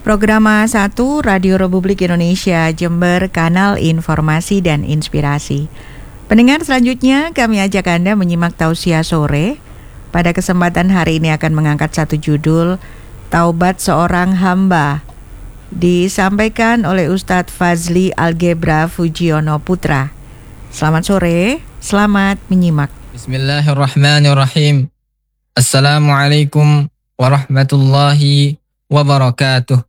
Programa 1 Radio Republik Indonesia Jember, Kanal Informasi dan Inspirasi. Pendengar, selanjutnya kami ajak Anda menyimak tausiah sore. Pada kesempatan hari ini akan mengangkat satu judul, Taubat Seorang Hamba, disampaikan oleh Ustadz Fazli Algebra Fujiono Putra. Selamat sore, selamat menyimak. Bismillahirrahmanirrahim. Assalamualaikum warahmatullahi wabarakatuh.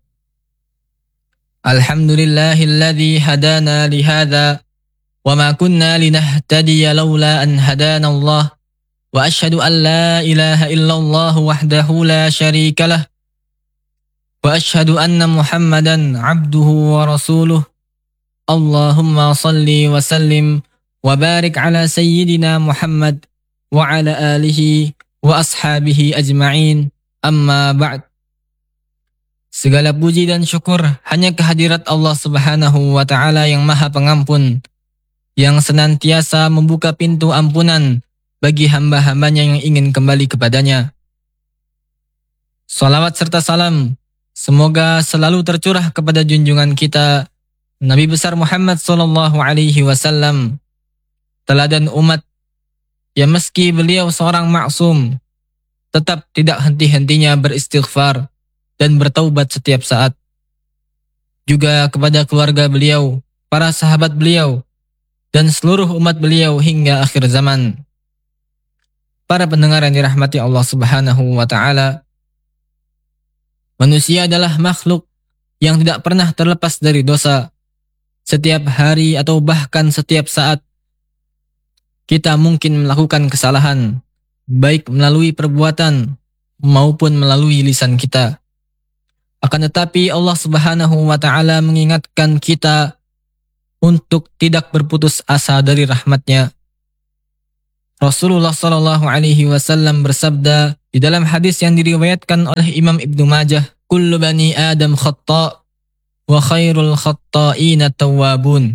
Alhamdulillahilladzi hadana lihada wa ma kunna linahtadiya laula an hadana Allah wa asyhadu an la ilaha illallah wahdahu la syarika lah wa asyhadu anna Muhammadan abduhu wa rasuluh. Allahumma salli wa sallim wa barik ala sayyidina Muhammad wa ala alihi wa ashabihi ajma'in. Amma ba'd. Segala puji dan syukur hanya kehadirat Allah Subhanahu wa Ta'ala yang Maha Pengampun, yang senantiasa membuka pintu ampunan bagi hamba-hambanya yang ingin kembali kepadanya. Salawat serta salam semoga selalu tercurah kepada junjungan kita Nabi besar Muhammad sallallahu alaihi wasallam, teladan umat yang meski beliau seorang maksum, tetap tidak henti-hentinya beristighfar dan bertaubat setiap saat. Juga kepada keluarga beliau, para sahabat beliau, dan seluruh umat beliau hingga akhir zaman. Para pendengar yang dirahmati Allah Subhanahu wa Ta'ala, manusia adalah makhluk yang tidak pernah terlepas dari dosa. Setiap hari atau bahkan setiap saat, kita mungkin melakukan kesalahan, baik melalui perbuatan maupun melalui lisan kita. Akan tetapi Allah Subhanahu wa Ta'ala mengingatkan kita untuk tidak berputus asa dari rahmat-Nya. Rasulullah sallallahu alaihi wasallam bersabda di dalam hadis yang diriwayatkan oleh Imam Ibnu Majah, "Kullu bani Adam khata' wa khairul khatta'ina tawwabun."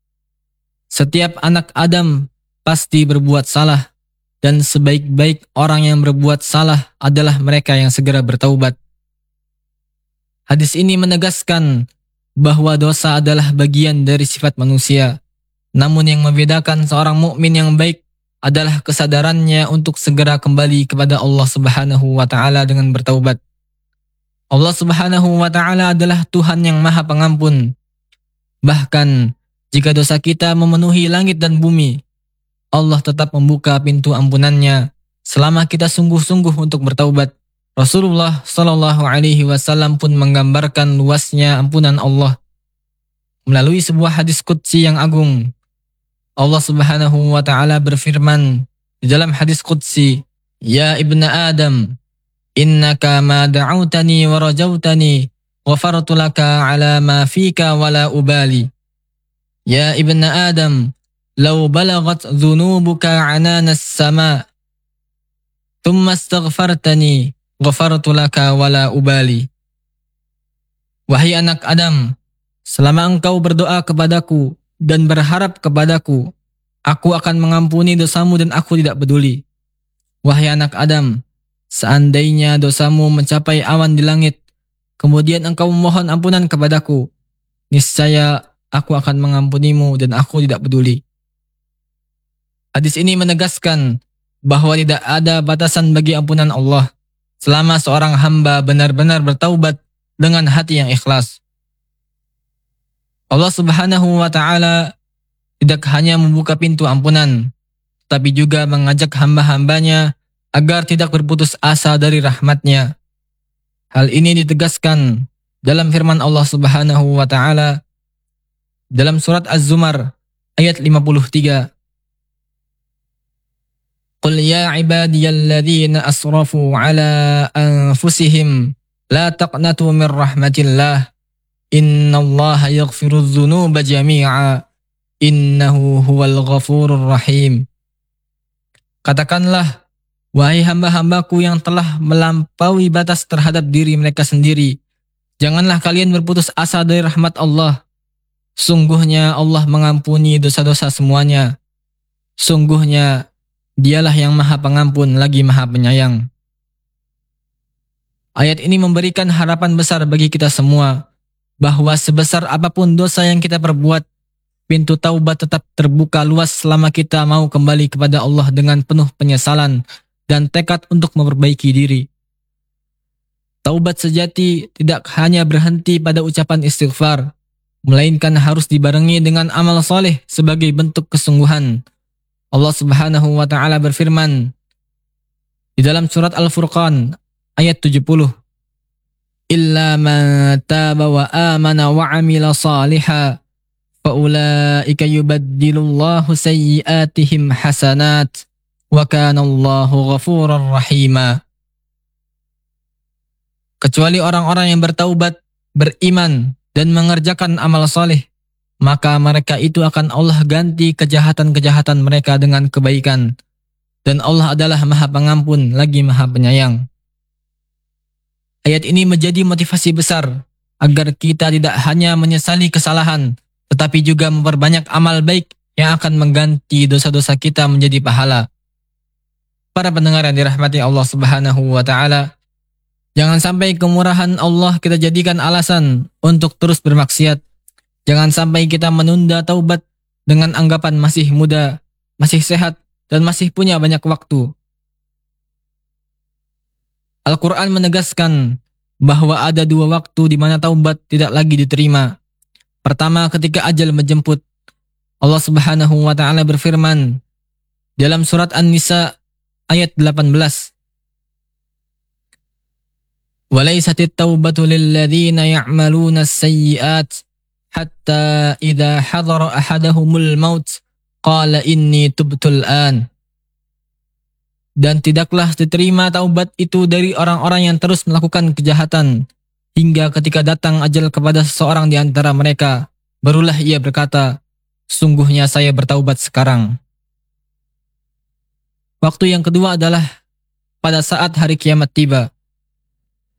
Setiap anak Adam pasti berbuat salah, dan sebaik-baik orang yang berbuat salah adalah mereka yang segera bertaubat. Hadis ini menegaskan bahwa dosa adalah bagian dari sifat manusia. Namun yang membedakan seorang mukmin yang baik adalah kesadarannya untuk segera kembali kepada Allah Subhanahu wa Ta'ala dengan bertaubat. Allah Subhanahu wa Ta'ala adalah Tuhan yang Maha Pengampun. Bahkan jika dosa kita memenuhi langit dan bumi, Allah tetap membuka pintu ampunannya selama kita sungguh-sungguh untuk bertaubat. Rasulullah sallallahu alaihi wasallam pun menggambarkan luasnya ampunan Allah melalui sebuah hadis qudsi yang agung. Allah Subhanahu wa Ta'ala berfirman di dalam hadis qudsi, "Ya ibna Adam, innaka ma da'autani wa rajautani ghafartu laka ala ma fika wa la ubali. Ya ibna Adam, law balagat dhunubuka anana as-sama' thumma astaghfartani ghafartu laka wala ubali." Wahai anak Adam, selama engkau berdoa kepadaku dan berharap kepadaku, aku akan mengampuni dosamu dan aku tidak peduli. Wahai anak Adam, seandainya dosamu mencapai awan di langit, kemudian engkau memohon ampunan kepadaku, niscaya aku akan mengampunimu dan aku tidak peduli. Hadis ini menegaskan bahwa tidak ada batasan bagi ampunan Allah selama seorang hamba benar-benar bertaubat dengan hati yang ikhlas. Allah Subhanahu wa Ta'ala tidak hanya membuka pintu ampunan, tapi juga mengajak hamba-hambanya agar tidak berputus asa dari rahmat-Nya. Hal ini ditegaskan dalam firman Allah Subhanahu wa Ta'ala dalam surat Az-Zumar ayat 53. Qul ya ibadiyalladzina asrafu ala anfusihim la taqnatu min rahmatillah innallaha yaghfirudz dzunuba jami'a innahu huwal ghafurur rahim. Katakanlah, wahai hamba-hambaku yang telah melampaui batas terhadap diri mereka sendiri, janganlah kalian berputus asa dari rahmat Allah. Sungguhnya Allah mengampuni dosa-dosa semuanya. Sungguhnya Dialah yang Maha Pengampun lagi Maha Penyayang. Ayat ini memberikan harapan besar bagi kita semua, bahwa sebesar apapun dosa yang kita perbuat, pintu taubat tetap terbuka luas selama kita mau kembali kepada Allah dengan penuh penyesalan dan tekad untuk memperbaiki diri. Taubat sejati tidak hanya berhenti pada ucapan istighfar, melainkan harus dibarengi dengan amal soleh sebagai bentuk kesungguhan. Allah Subhanahu wa Ta'ala berfirman di dalam surat Al-Furqan ayat 70, "Illa man taba wa amana wa amila salihan, faulaika yubaddilullahu sayyi'atihim hasanat, wa kana Allahu ghafurar rahima." Kecuali orang-orang yang bertaubat, beriman, dan mengerjakan amal soleh, maka mereka itu akan Allah ganti kejahatan-kejahatan mereka dengan kebaikan. Dan Allah adalah Maha Pengampun lagi Maha Penyayang. Ayat ini menjadi motivasi besar agar kita tidak hanya menyesali kesalahan, tetapi juga memperbanyak amal baik yang akan mengganti dosa-dosa kita menjadi pahala. Para pendengar yang dirahmati Allah Subhanahu wa Ta'ala, jangan sampai kemurahan Allah kita jadikan alasan untuk terus bermaksiat. Jangan sampai kita menunda taubat dengan anggapan masih muda, masih sehat, dan masih punya banyak waktu. Al-Quran menegaskan bahwa ada dua waktu di mana taubat tidak lagi diterima. Pertama, ketika ajal menjemput. Allah Subhanahu wa Ta'ala berfirman dalam surat An-Nisa ayat 18. "Walaisatit taubatu lilladzina ya'maluna as-sayyi'at hatta idza hadara ahadahumul maut qala inni tubtul an." Dan tidaklah diterima taubat itu dari orang-orang yang terus melakukan kejahatan hingga ketika datang ajal kepada seseorang di antara mereka, barulah ia berkata, "Sungguhnya saya bertaubat sekarang." Waktu yang kedua adalah pada saat hari kiamat tiba.